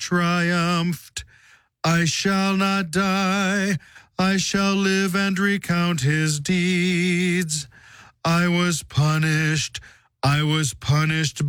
triumphed. I shall not die. I shall live and recount his deeds. I was punished